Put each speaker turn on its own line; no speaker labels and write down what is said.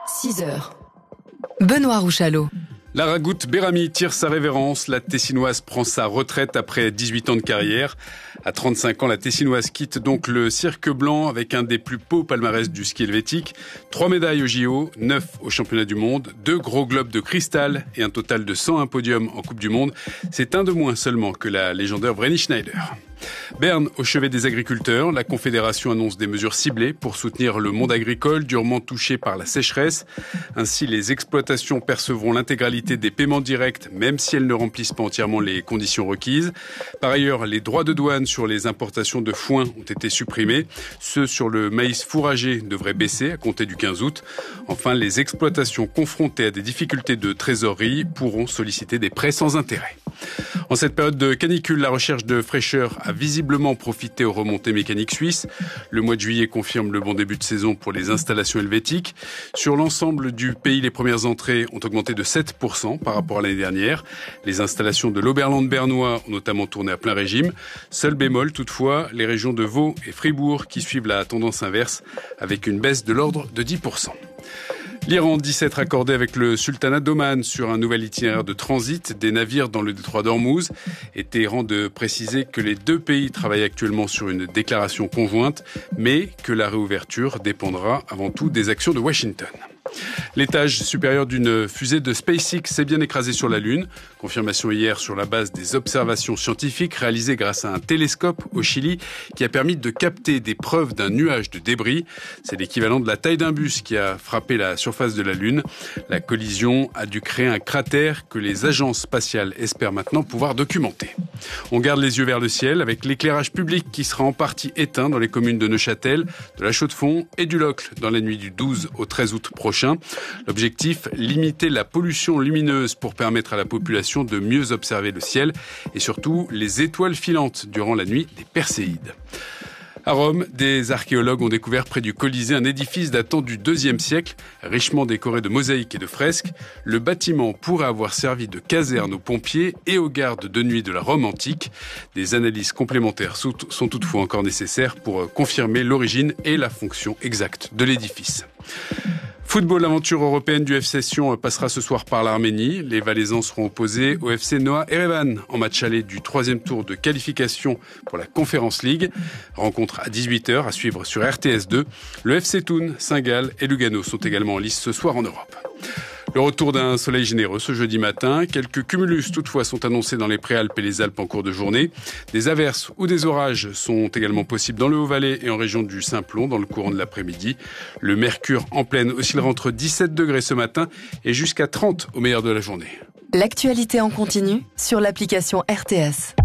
6h. Benoît Rouchalot.
Lara Goutte-Bérami tire sa révérence. La Tessinoise prend sa retraite après 18 ans de carrière. À 35 ans, la Tessinoise quitte donc le cirque blanc avec un des plus beaux palmarès du ski helvétique. 3 médailles au JO, 9 au championnat du monde, 2 gros globes de cristal et un total de 101 podiums en Coupe du Monde. C'est un de moins seulement que la légendaire Vreni Schneider. Berne au chevet des agriculteurs. La Confédération annonce des mesures ciblées pour soutenir le monde agricole durement touché par la sécheresse. Ainsi, les exploitations percevront l'intégralité des paiements directs, même si elles ne remplissent pas entièrement les conditions requises. Par ailleurs, les droits de douane sur les importations de foin ont été supprimés. Ceux sur le maïs fourragé devraient baisser à compter du 15 août. Enfin, les exploitations confrontées à des difficultés de trésorerie pourront solliciter des prêts sans intérêt. En cette période de canicule, la recherche de fraîcheur a visiblement profité aux remontées mécaniques suisses. Le mois de juillet confirme le bon début de saison pour les installations helvétiques. Sur l'ensemble du pays, les premières entrées ont augmenté de 7% par rapport à l'année dernière. Les installations de l'Oberland bernois ont notamment tourné à plein régime. Seul bémol toutefois, les régions de Vaud et Fribourg qui suivent la tendance inverse avec une baisse de l'ordre de 10%. L'Iran dit s'être accordé avec le sultanat d'Oman sur un nouvel itinéraire de transit des navires dans le détroit d'Ormuz. Et Téhéran de préciser que les deux pays travaillent actuellement sur une déclaration conjointe, mais que la réouverture dépendra avant tout des actions de Washington. L'étage supérieur d'une fusée de SpaceX s'est bien écrasé sur la Lune. Confirmation hier sur la base des observations scientifiques réalisées grâce à un télescope au Chili qui a permis de capter des preuves d'un nuage de débris. C'est l'équivalent de la taille d'un bus qui a frappé la surface de la Lune. La collision a dû créer un cratère que les agences spatiales espèrent maintenant pouvoir documenter. On garde les yeux vers le ciel avec l'éclairage public qui sera en partie éteint dans les communes de Neuchâtel, de la Chaux-de-Fonds et du Locle dans la nuit du 12 au 13 août prochain. L'objectif, limiter la pollution lumineuse pour permettre à la population de mieux observer le ciel et surtout les étoiles filantes durant la nuit des Perséides. À Rome, des archéologues ont découvert près du Colisée un édifice datant du IIe siècle, richement décoré de mosaïques et de fresques. Le bâtiment pourrait avoir servi de caserne aux pompiers et aux gardes de nuit de la Rome antique. Des analyses complémentaires sont toutefois encore nécessaires pour confirmer l'origine et la fonction exacte de l'édifice. Football, l'aventure européenne du FC Sion passera ce soir par l'Arménie. Les Valaisans seront opposés au FC Noah Erevan en match aller du 3e tour de qualification pour la Conference League. Rencontre à 18h à suivre sur RTS2. Le FC Thun, Saint-Gall et Lugano sont également en lice ce soir en Europe. Le retour d'un soleil généreux ce jeudi matin. Quelques cumulus toutefois sont annoncés dans les Préalpes et les Alpes en cours de journée. Des averses ou des orages sont également possibles dans le Haut-Valais et en région du Simplon dans le courant de l'après-midi. Le mercure en pleine oscillera entre 17 degrés ce matin et jusqu'à 30 au meilleur de la journée.
L'actualité en continu sur l'application RTS.